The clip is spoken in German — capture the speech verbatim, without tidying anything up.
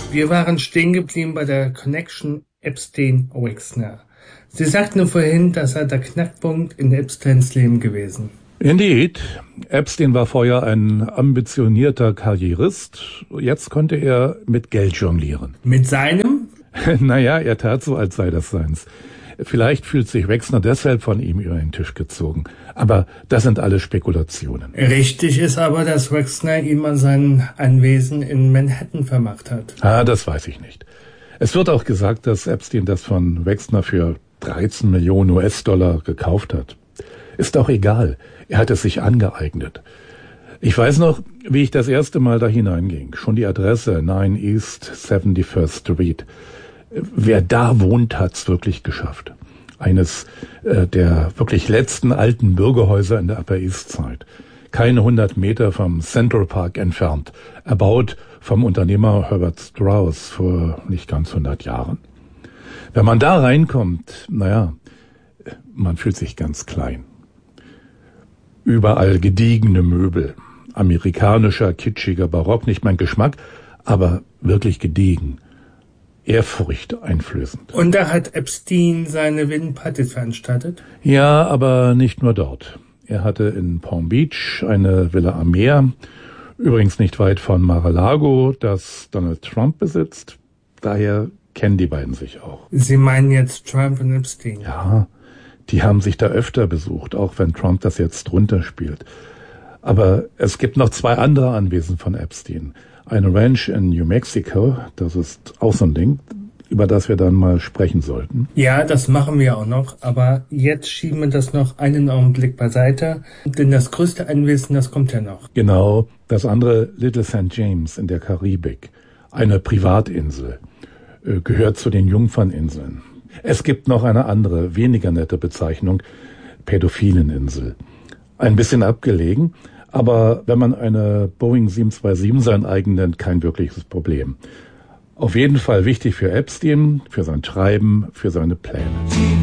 Wir waren stehen geblieben bei der Connection Epstein-Wexner. Sie sagten vorhin, das sei der Knackpunkt in Epsteins Leben gewesen. Indeed. Epstein war vorher ein ambitionierter Karrierist. Jetzt konnte er mit Geld jonglieren. Mit seinem? Naja, er tat so, als sei das seins. Vielleicht fühlt sich Wexner deshalb von ihm über den Tisch gezogen. Aber das sind alles Spekulationen. Richtig ist aber, dass Wexner ihm an sein Anwesen in Manhattan vermacht hat. Ah, das weiß ich nicht. Es wird auch gesagt, dass Epstein das von Wexner für dreizehn Millionen U S-Dollar gekauft hat. Ist auch egal. Er hat es sich angeeignet. Ich weiß noch, wie ich das erste Mal da hineinging. Schon die Adresse neun East seventy-first Street. Wer da wohnt, hat's wirklich geschafft. Eines äh, der wirklich letzten alten Bürgerhäuser in der Upper East Side. Keine hundert Meter vom Central Park entfernt. Erbaut vom Unternehmer Herbert Strauss vor nicht ganz hundert Jahren. Wenn man da reinkommt, naja, man fühlt sich ganz klein. Überall gediegene Möbel. Amerikanischer, kitschiger Barock, nicht mein Geschmack, aber wirklich gediegen. Ehrfurcht einflößend. Und da hat Epstein seine Wilden-Partys veranstaltet? Ja, aber nicht nur dort. Er hatte in Palm Beach eine Villa am Meer, übrigens nicht weit von Mar-a-Lago, das Donald Trump besitzt. Daher kennen die beiden sich auch. Sie meinen jetzt Trump und Epstein? Ja, die haben sich da öfter besucht, auch wenn Trump das jetzt runterspielt. Aber es gibt noch zwei andere Anwesen von Epstein. Eine Ranch in New Mexico, das ist auch so ein Ding, über das wir dann mal sprechen sollten. Ja, das machen wir auch noch, aber jetzt schieben wir das noch einen Augenblick beiseite, denn das größte Anwesen, das kommt ja noch. Genau, das andere Little Saint James in der Karibik, eine Privatinsel, gehört zu den Jungferninseln. Es gibt noch eine andere, weniger nette Bezeichnung, Pädophileninsel. Ein bisschen abgelegen, aber wenn man eine Boeing sieben zwei sieben sein eigen nennt, kein wirkliches Problem. Auf jeden Fall wichtig für Epstein, für sein Treiben, für seine Pläne.